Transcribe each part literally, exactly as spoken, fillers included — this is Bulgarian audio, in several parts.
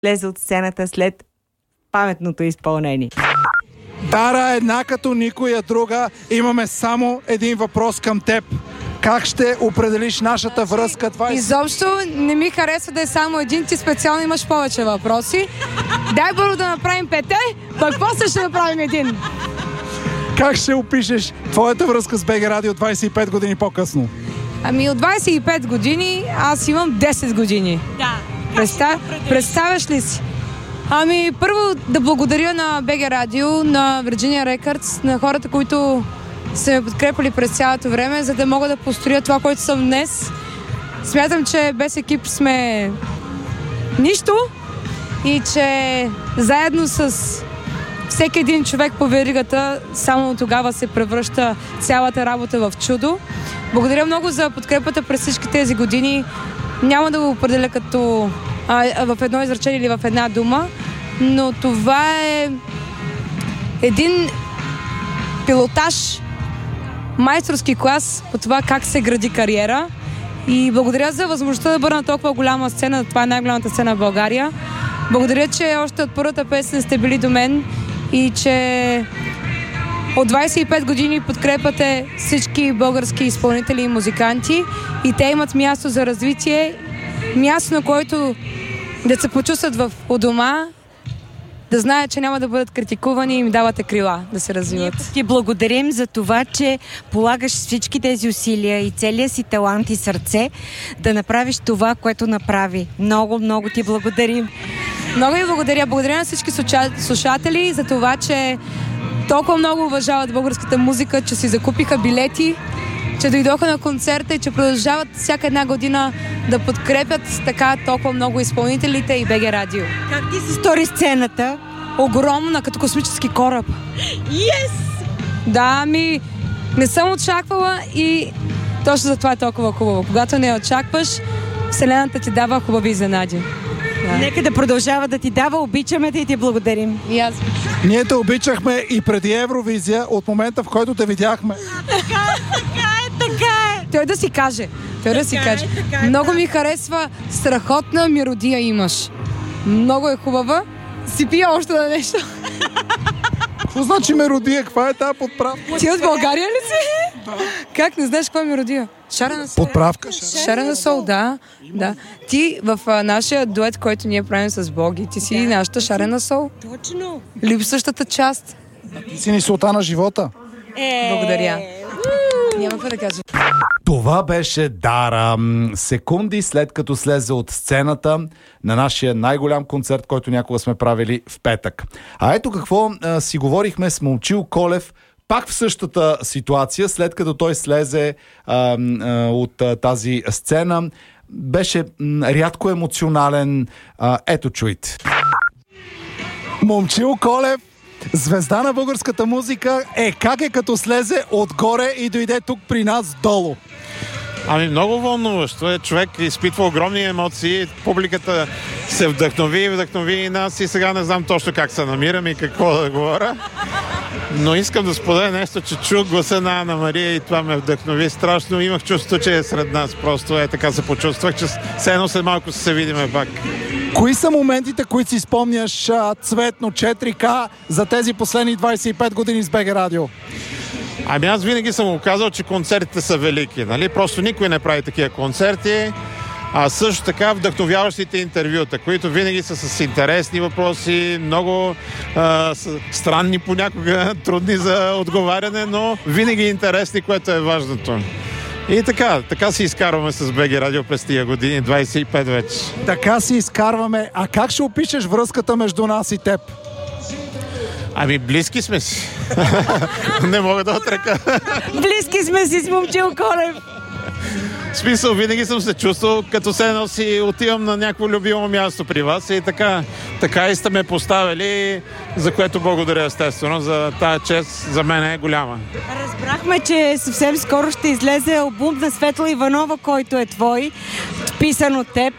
Лезе от сцената след паметното изпълнение. Дара, една като никоя друга. Имаме само един въпрос към теб. Как ще определиш нашата връзка? двайсет Изобщо не ми харесва да е само един, ти специално имаш повече въпроси. Дай първо да направим пете, пък после ще направим един. Как ще опишеш твоята връзка с БГ Радио двайсет и пет години по-късно? Ами от двайсет и пет години аз имам десет години. Да. Представ... Представяш ли си? Ами първо да благодаря на БГ Радио, на Virginia Records, на хората, които са ме подкрепили през цялото време, за да мога да построя това, което съм днес. Смятам, че без екип сме нищо и че заедно с всеки един човек по веригата, само тогава се превръща цялата работа в чудо. Благодаря много за подкрепата през всички тези години. Няма да го определя като а, в едно изречение или в една дума, но това е един пилотаж, майсторски клас по това как се гради кариера. И благодаря за възможността да бъда на толкова голяма сцена. Това е най-голямата сцена в България. Благодаря, че още от първата песен сте били до мен и че от двайсет и пет години подкрепате всички български изпълнители и музиканти и те имат място за развитие, място, на което да се почувстват в у дома, да знаят, че няма да бъдат критикувани и им давате крила да се развиват. Ние ти благодарим за това, че полагаш всички тези усилия и целия си талант и сърце да направиш това, което направи. Много, много ти благодарим. Много ви благодаря. Благодаря на всички слушатели за това, че толкова много уважават българската музика, че си закупиха билети, че дойдоха на концерта и че продължават всяка една година да подкрепят така толкова много изпълнителите и БГ Радио. Как ти се стори сцената? Огромна, като космически кораб. Yes! Да, ми не съм очаквала и точно за това е толкова хубаво. Когато не очакваш, Вселената ти дава хубави изненади. Да. Нека да продължава да ти дава. Обичаме те и ти благодарим. И аз. Ние те обичахме и преди Евровизия, от момента, в който те видяхме. Така е, така е, така е. Той да си каже. Той да си каже. Е, е, много ми харесва, страхотна мелодия имаш. Много е хубава. Си пия още на нещо. Какво значи меродия? Каква е тази подправка? Ти от България ли си? Да. Как не знаеш каква е меродия? Шарена сол. Подправка? Шарена сол, да. да. Ти в а, нашия дует, който ние правим с Боги, ти си да. Нашата шарена сол. Точно. Липсващата част. Ти си ни султана на живота. Е... Благодаря. Няма какво да кажа. Това беше Дара. Секунди след като слезе от сцената на нашия най-голям концерт, който някога сме правили в петък. А ето какво а, си говорихме с Момчил Колев, пак в същата ситуация, след като той слезе а, а, от а, тази сцена. Беше м, рядко емоционален. А, ето чуйте. Момчил Колев, звезда на българската музика, е как е като слезе отгоре и дойде тук при нас долу? Ами много вълнуващо е. Човек изпитва огромни емоции. Публиката се вдъхнови, вдъхнови и нас и сега не знам точно как се намирам и какво да говоря. Но искам да споделя нещо, че чух гласа на Ана Мария и това ме вдъхнови страшно. Имах чувство, че е сред нас. Просто е така се почувствах, че все едно след малко се видиме пак. Кои са моментите, които си спомняш а, цветно четири К за тези последни двайсет и пет години с БГ Радио? Ами аз винаги съм го казал, че концертите са велики, нали? Просто никой не прави такива концерти. А също така вдъхновяващите интервюта, които винаги са с интересни въпроси, много а, странни понякога, трудни за отговаряне, но винаги интересни, което е важното. И така, така си изкарваме с БГ Радио през тия години, двайсет и пет вече. Така си изкарваме. А как ще опишеш връзката между нас и теб? Ами близки сме си. Не мога да отрека. Близки сме си с Момчил Колев. В смисъл, винаги съм се чувствал, като се едно си отивам на някакво любимо място при вас и така, така и сте ме поставили, за което благодаря естествено, за тая чест за мен е голяма. Разбрахме, че съвсем скоро ще излезе албум на Светла Иванова, който е твой, писан от теб.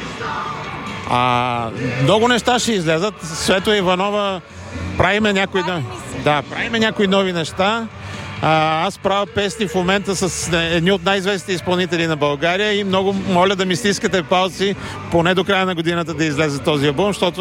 А, много неща ще излезат. Светла Иванова правиме някои, да, правиме някои нови неща. А, аз правя песни в момента с едни от най-известните изпълнители на България и много моля да ми стискате палци поне до края на годината да излезе този албум, защото